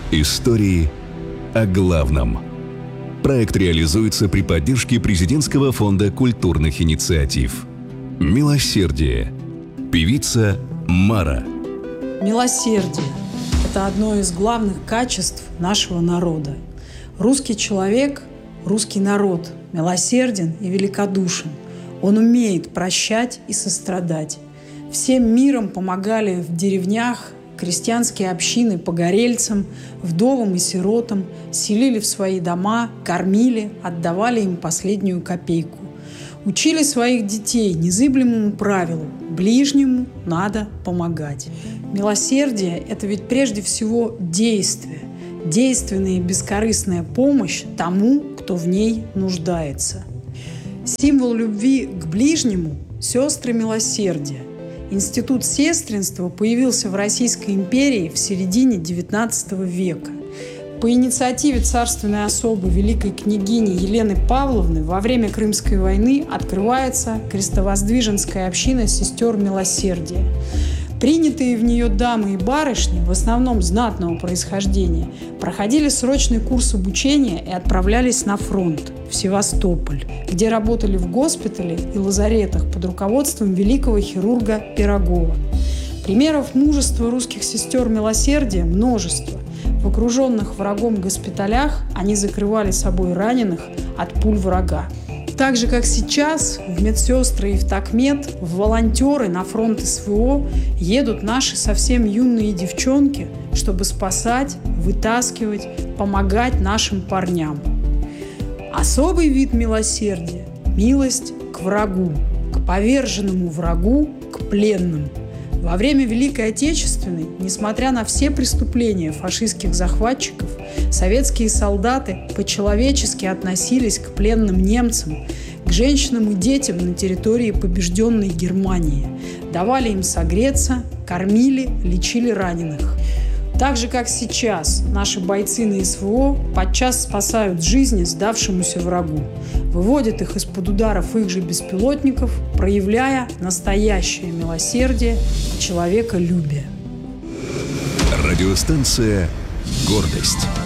Истории о главном. Проект реализуется при поддержке Президентского фонда культурных инициатив. «Милосердие». Певица Мара. Милосердие – это одно из главных качеств нашего народа. Русский человек, русский народ милосерден и великодушен. Он умеет прощать и сострадать. Всем миром помогали в деревнях крестьянские общины погорельцам, вдовам и сиротам, селили в свои дома, кормили, отдавали им последнюю копейку. Учили своих детей незыблемому правилу – ближнему надо помогать. Милосердие – это ведь прежде всего действие, действенная и бескорыстная помощь тому, кто в ней нуждается. Символ любви к ближнему – сестры милосердия. Институт сестринства появился в Российской империи в середине XIX века. По инициативе царственной особы великой княгини Елены Павловны во время Крымской войны открывается крестовоздвиженская община сестер милосердия. Принятые в нее дамы и барышни, в основном знатного происхождения, проходили срочный курс обучения и отправлялись на фронт, в Севастополь, где работали в госпитале и лазаретах под руководством великого хирурга Пирогова. Примеров мужества русских сестер милосердия множество. В окруженных врагом госпиталях они закрывали собой раненых от пуль врага. Так же, как сейчас, в медсестры и в такмед, в волонтеры на фронт СВО едут наши совсем юные девчонки, чтобы спасать, вытаскивать, помогать нашим парням. Особый вид милосердия – милость к врагу, к поверженному врагу, к пленным. Во время Великой Отечественной, несмотря на все преступления фашистских захватчиков, советские солдаты по-человечески относились к пленным немцам, к женщинам и детям на территории побежденной Германии, давали им согреться, кормили, лечили раненых. Так же, как сейчас, наши бойцы на СВО подчас спасают жизни сдавшемуся врагу, выводят их из-под ударов их же беспилотников, проявляя настоящее милосердие и человеколюбие. Радиостанция «Гордость».